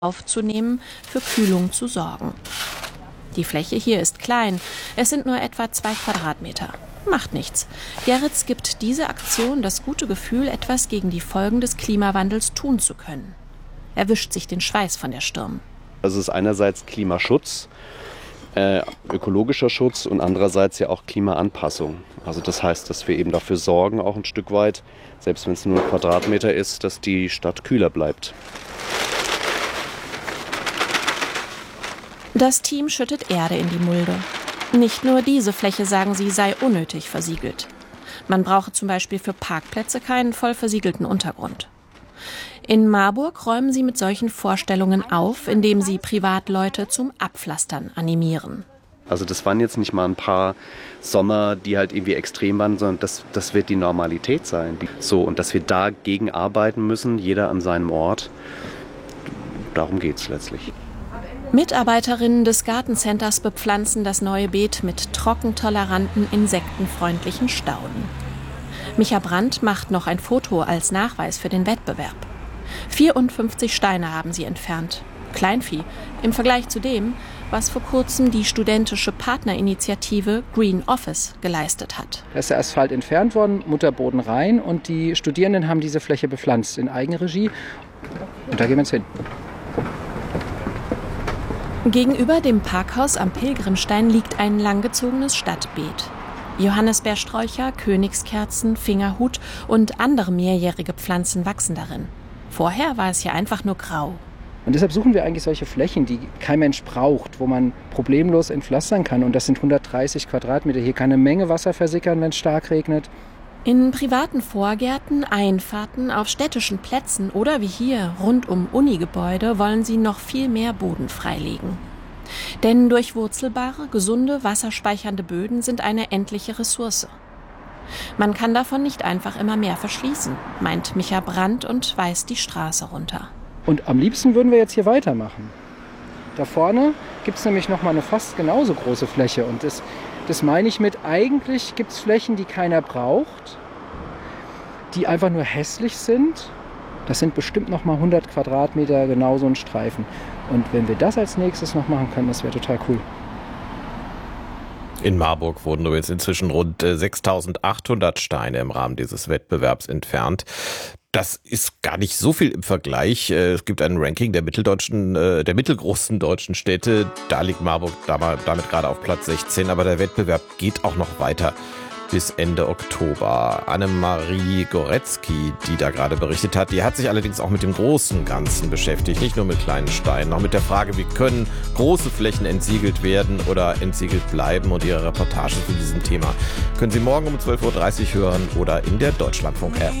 aufzunehmen, für Kühlung zu sorgen. Die Fläche hier ist klein, es sind nur etwa 2 Quadratmeter. Macht nichts. Gerritz gibt diese Aktion das gute Gefühl, etwas gegen die Folgen des Klimawandels tun zu können. Er wischt sich den Schweiß von der Stirn. Also es ist einerseits Klimaschutz, ökologischer Schutz und andererseits ja auch Klimaanpassung. Also das heißt, dass wir eben dafür sorgen, auch ein Stück weit, selbst wenn es nur ein Quadratmeter ist, dass die Stadt kühler bleibt. Das Team schüttet Erde in die Mulde. Nicht nur diese Fläche, sagen sie, sei unnötig versiegelt. Man brauche zum Beispiel für Parkplätze keinen voll versiegelten Untergrund. In Marburg räumen sie mit solchen Vorstellungen auf, indem sie Privatleute zum Abpflastern animieren. Also das waren jetzt nicht mal ein paar Sommer, die halt irgendwie extrem waren, sondern das wird die Normalität sein. So, und dass wir dagegen arbeiten müssen, jeder an seinem Ort, darum geht es letztlich. Mitarbeiterinnen des Gartencenters bepflanzen das neue Beet mit trockentoleranten, insektenfreundlichen Stauden. Micha Brandt macht noch ein Foto als Nachweis für den Wettbewerb. 54 Steine haben sie entfernt. Kleinvieh im Vergleich zu dem, was vor kurzem die studentische Partnerinitiative Green Office geleistet hat. Da ist der Asphalt entfernt worden, Mutterboden rein und die Studierenden haben diese Fläche bepflanzt in Eigenregie. Und da gehen wir jetzt hin. Gegenüber dem Parkhaus am Pilgrimstein liegt ein langgezogenes Stadtbeet. Johannisbeersträucher, Königskerzen, Fingerhut und andere mehrjährige Pflanzen wachsen darin. Vorher war es hier einfach nur grau. Und deshalb suchen wir eigentlich solche Flächen, die kein Mensch braucht, wo man problemlos entpflastern kann. Und das sind 130 Quadratmeter. Hier kann eine Menge Wasser versickern, wenn es stark regnet. In privaten Vorgärten, Einfahrten, auf städtischen Plätzen oder wie hier rund um Unigebäude wollen sie noch viel mehr Boden freilegen. Denn durchwurzelbare, gesunde, wasserspeichernde Böden sind eine endliche Ressource. Man kann davon nicht einfach immer mehr verschließen, meint Micha Brandt und weist die Straße runter. Und am liebsten würden wir jetzt hier weitermachen. Da vorne gibt es nämlich noch mal eine fast genauso große Fläche. Und das meine ich mit, eigentlich gibt es Flächen, die keiner braucht, die einfach nur hässlich sind. Das sind bestimmt noch mal 100 Quadratmeter, genau so ein Streifen. Und wenn wir das als nächstes noch machen können, das wäre total cool. In Marburg wurden jetzt inzwischen rund 6.800 Steine im Rahmen dieses Wettbewerbs entfernt. Das ist gar nicht so viel im Vergleich. Es gibt ein Ranking der mittelgroßen deutschen Städte. Da liegt Marburg damit gerade auf Platz 16. Aber der Wettbewerb geht auch noch weiter bis Ende Oktober. Annemarie Goretzky, die da gerade berichtet hat, die hat sich allerdings auch mit dem großen Ganzen beschäftigt. Nicht nur mit kleinen Steinen, auch mit der Frage, wie können große Flächen entsiegelt werden oder entsiegelt bleiben. Und ihre Reportage zu diesem Thema können Sie morgen um 12.30 Uhr hören oder in der Deutschlandfunk-App.